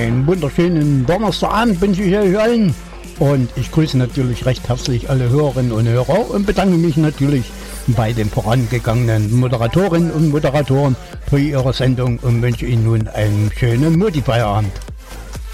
einen wunderschönen Donnerstagabend wünsche ich euch allen. Und ich grüße natürlich recht herzlich alle Hörerinnen und Hörer und bedanke mich natürlich bei den vorangegangenen Moderatorinnen und Moderatoren für ihre Sendung und wünsche Ihnen nun einen schönen Multifeierabend.